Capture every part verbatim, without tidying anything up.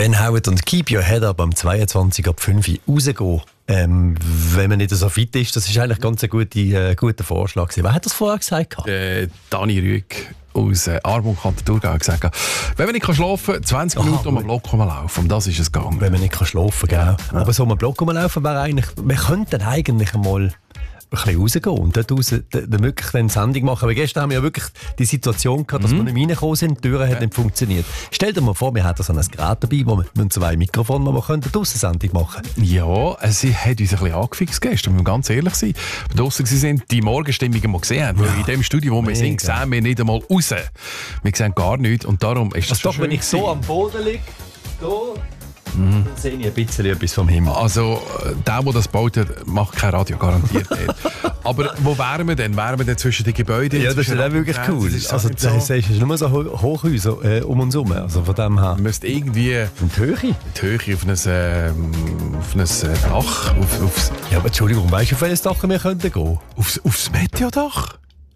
Ben Howard und Keep Your Head Up am zweiundzwanzig ab fünf Uhr rausgehen. Ähm, wenn man nicht so fit ist, das ist eigentlich ganz ein guter, äh, guter Vorschlag gewesen. Wer hat das vorher gesagt? Äh, Dani Rüegg aus äh, Aargau Kanton Thurgau hat gesagt, wenn man nicht schlafen kann, zwanzig Minuten Aha, um einen Block laufen. Um das ist es gegangen. Wenn man nicht schlafen kann, ja. Genau. Aber so um einen Block laufen wäre eigentlich, wir könnten eigentlich einmal ein bisschen rausgehen und dort raus, dann wirklich eine Sendung machen. Aber gestern haben wir ja wirklich die Situation gehabt, dass mhm. wir nicht reingekommen sind, die Türen ja. hat nicht funktioniert. Stell dir mal vor, wir hätten so ein Gerät dabei, wo wir zwei Mikrofone haben, wo wir eine Sendung machen können. Ja, sie hat uns ein bisschen angefixt gestern, wenn wir ganz ehrlich sind. Wenn wir draussen sind, die Morgenstimmung mal gesehen haben. Ja. Weil in dem Studio, wo wir sind, sehen wir nicht einmal raus. Wir sehen gar nichts und darum ist das also doch, wenn ich so am Boden liege, so... Mhm. Dann sehe ich ein bisschen etwas vom Himmel. Also, der, der das baut, macht kein Radio, garantiert nicht. Aber wo wären wir denn? Wären wir denn zwischen den Gebäuden? Ja, das ist dann wirklich cool. Das ist also, das so. Ist nur so Hochhäuser äh, um uns herum. Also von dem her. Man müsste irgendwie... Und die Höhe? Die Höhe auf ein, äh, auf ein Dach. Auf, aufs ja, aber Entschuldigung, weißt du, auf welches Dach wir könnten gehen? Aufs, aufs Meteodach?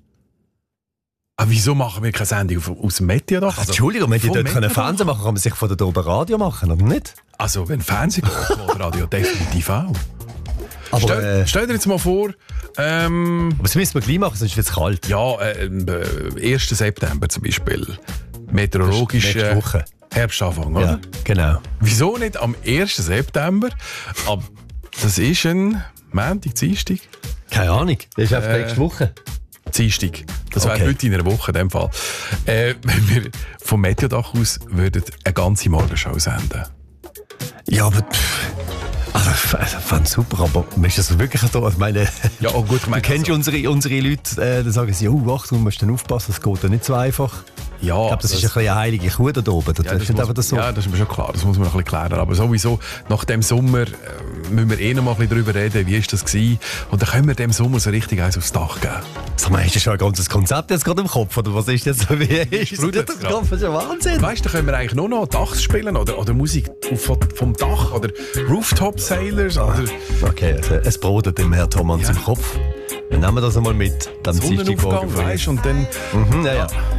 Ah, wieso machen wir keine Sendung auf, aus dem Meteodach? Also, Entschuldigung, wenn die dort können Fernsehen machen, kann man sich von dort oben Radio machen, oder nicht? Also, wenn Fernsehen geht, oder Radio definitiv auch. Aber, stell, äh, stell dir jetzt mal vor... Ähm, aber das müssen wir gleich machen, sonst wird es kalt. Ja, äh, äh, ersten September zum Beispiel. Meteorologische Woche. Herbstanfang, oder? Ja, genau. Wieso nicht am ersten September? Aber das ist ein Montag, Dienstag? Keine Ahnung, das ist einfach äh, nächste Woche. Dienstag. Das wäre okay. heute in einer Woche in dem Fall. Äh, wenn wir vom Meteodach aus würden eine ganze Morgenshow senden. Ja, aber... Also, fand super, aber ist das wirklich so? Ich meine, ja, oh gut, ich meine, du kennst also, unsere, unsere Leute, äh, dann sagen sie, oh, Achtung, du musst dann aufpassen, das geht ja nicht so einfach. Ja, ich glaube, das, das ist ein bisschen eine heilige Kuh da oben. Das, ja, das, das, muss, das, so. ja, das ist mir schon klar, das muss man noch ein bisschen klären. Aber sowieso, nach dem Sommer äh, müssen wir eh noch mal ein bisschen darüber reden, wie ist das gewesen. Und dann können wir dem Sommer so richtig eins aufs Dach geben. Sag mal, hast du schon ein ganzes Konzept jetzt gerade im Kopf? Oder was ist jetzt so? Wie ist das? Das ist ja Wahnsinn. Weißt du, können wir eigentlich nur noch Dachs spielen oder, oder Musik vom, vom Dach oder Rooftop Sailors oder... Okay, also es brodelt dem Herrn Thomas ja. im Kopf. Dann nehmen wir das einmal mit. Dann Sonnenaufgang, weißt du, und dann... Mhm, ja, ja.